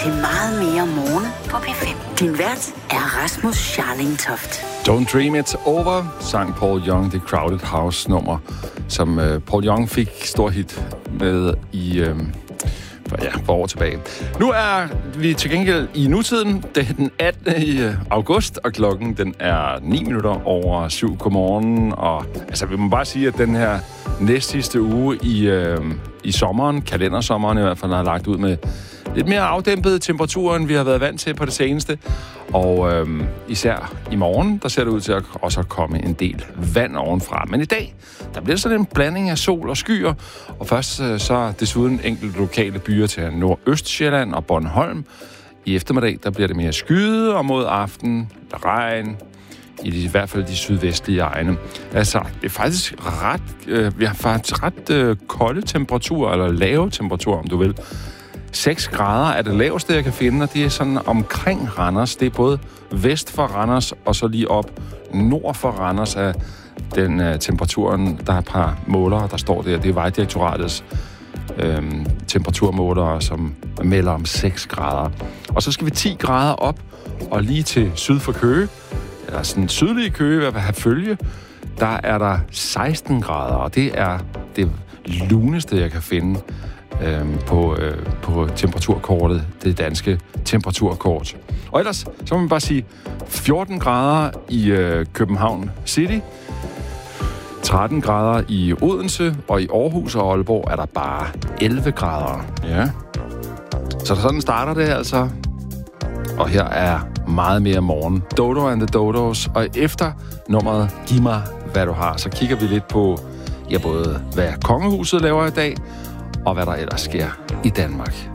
til meget mere morgen på P5. Din vært er Rasmus Scharling Toft. Don't Dream It's Over, sang Paul Young, det Crowded House-nummer, som Paul Young fik stor hit med i for år tilbage. Nu er vi til gengæld i nutiden. Det er den 18. i august, og klokken den er 9 minutter over 7. Godmorgen. Og altså, vi må bare sige, at den her næstsidste uge i sommeren, kalendersommeren i hvert fald, har lagt ud med lidt mere afdæmpet temperatur, end vi har været vant til på det seneste. Og især i morgen, der ser det ud til at også komme en del vand ovenfra. Men i dag, der bliver sådan en blanding af sol og skyer. Og først så desuden enkelte lokale byer til Nordøstsjælland og Bornholm. I eftermiddag, der bliver det mere skyet, og mod aften regn. I hvert fald de sydvestlige egne. Altså, det er faktisk vi har faktisk ret kolde temperaturer, eller lave temperaturer, om du vil. 6 grader er det laveste, jeg kan finde, og det er sådan omkring Randers. Det er både vest for Randers, og så lige op nord for Randers af den temperaturen. Der er et par målere, der står der. Det er Vejdirektoratets temperaturmålere, som melder om 6 grader. Og så skal vi 10 grader op, og lige til syd for Køge, eller sådan sydlige Køge, hvad vil have følge, der er der 16 grader, og det er det luneste, jeg kan finde på temperaturkortet, det danske temperaturkort. Og ellers, så må man bare sige, 14 grader i København City, 13 grader i Odense, og i Aarhus og Aalborg er der bare 11 grader. Ja. Så sådan starter det altså. Og her er meget mere morgen. Dodo and the Dodos. Og efter nummeret Giv mig, hvad du har, så kigger vi lidt på, både hvad kongehuset laver i dag, og hvad der ellers sker i Danmark.